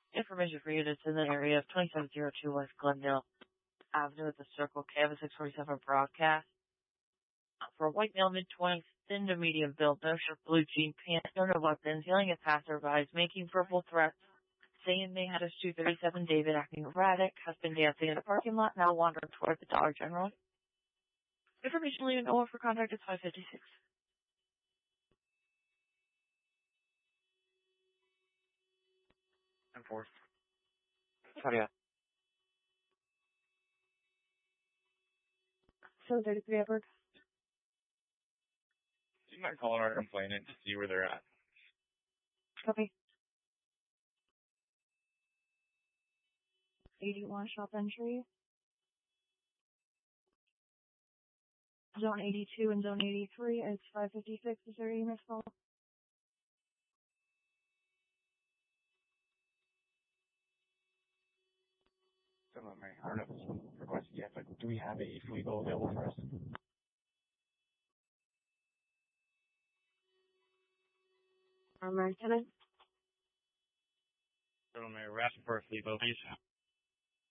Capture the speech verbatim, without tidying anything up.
Information for units in the area of twenty-seven oh two West Glendale Avenue at the Circle, Canvas six forty-seven broadcast. For a white male, mid-twenties, thin to medium build, no shirt, blue jean pants, no no weapons, yelling at passerbys, making verbal threats, saying they had a two thirty-seven David acting erratic, has been dancing in the parking lot, now wandering toward the Dollar General. Information leaving N O A for contact is five fifty-six. Enforced. Sorry. seven thirty-three Edward. Do you mind calling our complainant to see where they're at? Copy. eighty-one shop entry. Zone eighty-two and zone eighty-three. It's five fifty-six. Is there any missed call? Some of my, I don't know if it's been requested yet, but do we have a legal available for us? Um, Lieutenant? So I'm asking for a Flevo, please.